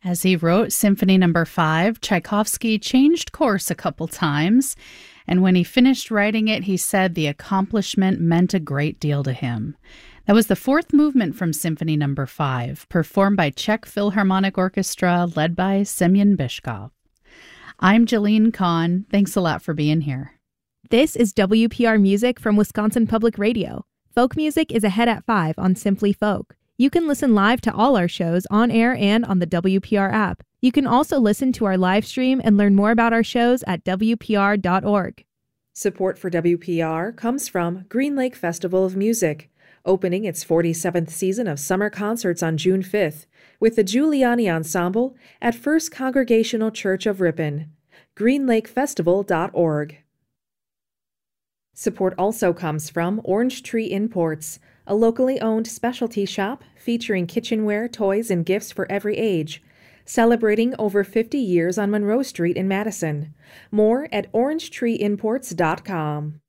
As he wrote Symphony Number 5, Tchaikovsky changed course a couple times, and when he finished writing it, he said the accomplishment meant a great deal to him. That was the fourth movement from Symphony Number 5, performed by Czech Philharmonic Orchestra, led by Semyon Bychkov. I'm Jolene Kahn. Thanks a lot for being here. This is WPR Music from Wisconsin Public Radio. Folk music is ahead at 5 on Simply Folk. You can listen live to all our shows on air and on the WPR app. You can also listen to our live stream and learn more about our shows at WPR.org. Support for WPR comes from Green Lake Festival of Music, opening its 47th season of summer concerts on June 5th with the Giuliani Ensemble at First Congregational Church of Ripon. greenlakefestival.org. Support also comes from Orange Tree Imports, a locally owned specialty shop featuring kitchenware, toys, and gifts for every age, celebrating over 50 years on Monroe Street in Madison. More at orangetreeimports.com.